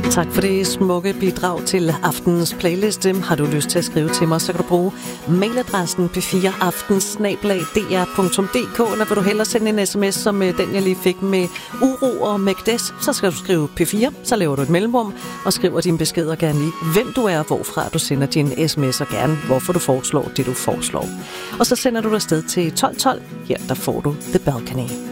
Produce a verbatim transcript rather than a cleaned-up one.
Tak for det smukke bidrag til aftenens playliste. Har du lyst til at skrive til mig, så kan du bruge mailadressen p fire aften snabel-a d r punktum d k, eller vil du hellere sende en sms som den, jeg lige fik med uro og Mægdes, så skal du skrive P fire, så laver du et mellemrum og skriver din beskeder gerne lige, hvem du er, hvorfra du sender din sms, og gerne hvorfor du foreslår det, du foreslår. Og så sender du dig afsted til tolv tolv. Her der får du The Balcony.